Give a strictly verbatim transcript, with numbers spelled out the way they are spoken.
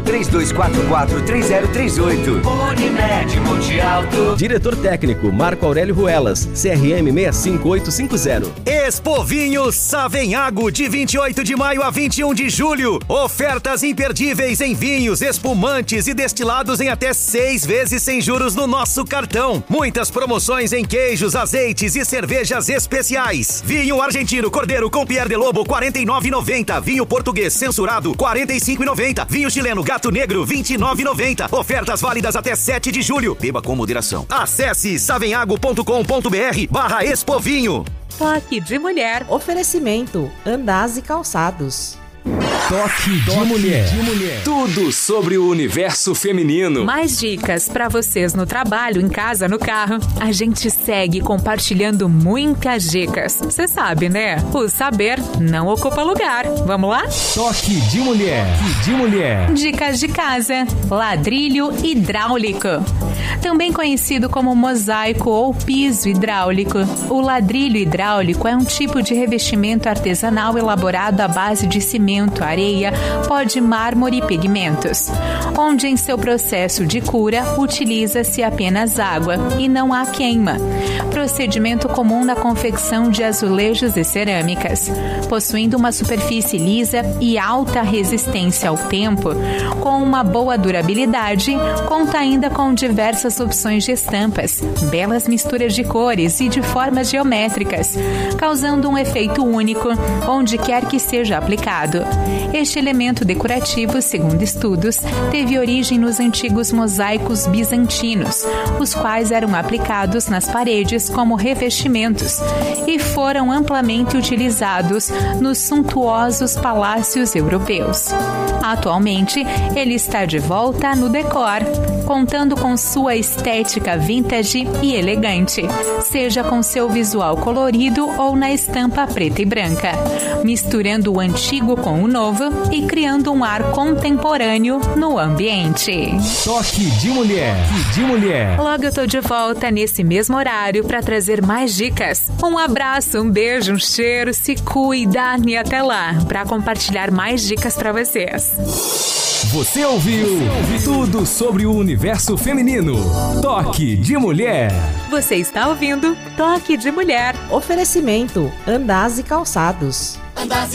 três dois quatro quatro, três zero três oito. Unimed Multiauto. Diretor técnico Marco Aurélio Ruelas, C R M seis cinco oito cinco zero. Expo Vinhos Savenhago, de vinte e oito de maio a vinte e um de julho. Ofertas imperdíveis em vinhos, espumantes e destilados em até seis vezes sem juros no nosso cartão. Muitas promoções em queijos, azeites e cervejas especiais. Vinho argentino Cordeiro com Pierre de Lobo, quarenta e nove reais e noventa centavos. Vinho português censurado, quarenta e cinco reais e noventa centavos. Vinho chileno Gato Negro, vinte e nove reais e noventa centavos. Ofertas válidas até sete de julho. Beba com moderação. Acesse savenhago ponto com ponto br barra Expovinho. Toque de Mulher. Oferecimento Andaz e Calçados. Toque de Mulher. de Mulher. Tudo sobre o universo feminino. Mais dicas para vocês no trabalho, em casa, no carro. A gente segue compartilhando muitas dicas. Você sabe, né? O saber não ocupa lugar. Vamos lá? Toque de Mulher. de Mulher. Dicas de casa. Ladrilho hidráulico. Também conhecido como mosaico ou piso hidráulico. O ladrilho hidráulico é um tipo de revestimento artesanal elaborado à base de cimento, areia, pó de mármore e pigmentos, onde em seu processo de cura utiliza-se apenas água e não há queima. Procedimento comum na confecção de azulejos e cerâmicas, possuindo uma superfície lisa e alta resistência ao tempo, com uma boa durabilidade, conta ainda com diversas opções de estampas, belas misturas de cores e de formas geométricas, causando um efeito único onde quer que seja aplicado. Este elemento decorativo, segundo estudos, teve origem nos antigos mosaicos bizantinos, os quais eram aplicados nas paredes como revestimentos e foram amplamente utilizados nos suntuosos palácios europeus. Atualmente, ele está de volta no decor, contando com sua estética vintage e elegante, seja com seu visual colorido ou na estampa preta e branca, misturando o antigo com o novo e criando um ar contemporâneo no ambiente. Toque de Mulher. de Mulher. Logo eu tô de volta nesse mesmo horário para trazer mais dicas. Um abraço, um beijo, um cheiro, se cuida e até lá para compartilhar mais dicas para vocês. Você ouviu, Você ouviu tudo sobre o universo feminino. Toque de Mulher. Você está ouvindo Toque de Mulher. Oferecimento Andaz e Calçados.